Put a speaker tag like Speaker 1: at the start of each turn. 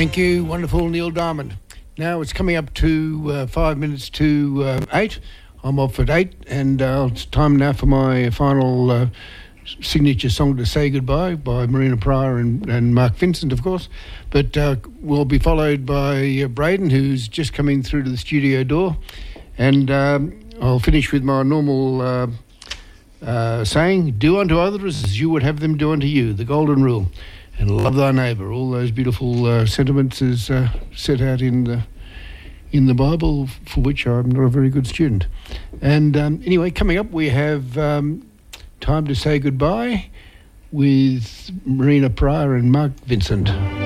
Speaker 1: Thank you, wonderful Neil Diamond. Now it's coming up to 5 minutes to 8. I'm off at 8, and it's time now for my final signature song to say goodbye by Marina Pryor and Mark Vincent, of course. But we'll be followed by Braden, who's just coming through to the studio door. And I'll finish with my normal saying, do unto others as you would have them do unto you, the golden rule. And love thy neighbour. All those beautiful sentiments is set out in the Bible, for which I'm not a very good student. And anyway, coming up we have Time to Say Goodbye with Marina Pryor and Mark Vincent.